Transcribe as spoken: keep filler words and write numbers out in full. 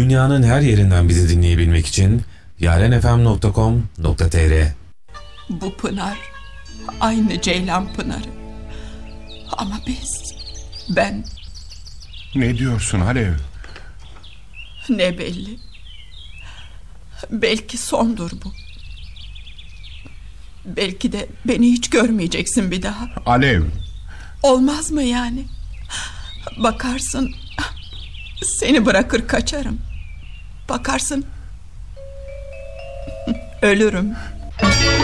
Dünyanın her yerinden bizi dinleyebilmek için yarenfm nokta com nokta tr. Bu pınar aynı Ceylan Pınarı. Ama biz, ben Ne diyorsun Alev? ne belli. Belki sondur bu. Belki de beni hiç görmeyeceksin bir daha. Alev. Olmaz mı yani? Bakarsın seni bırakır kaçarım. Bakarsın ölürüm.